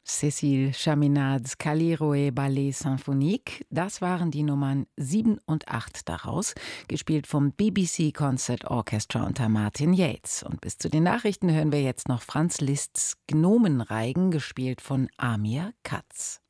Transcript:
Cécile Chaminade's Kaliroe Ballet Symphonique, das waren die Nummern 7 und 8 daraus, gespielt vom BBC Concert Orchestra unter Martin Yates. Und bis zu den Nachrichten hören wir jetzt noch Franz Liszt's Gnomenreigen, gespielt von Amir Katz.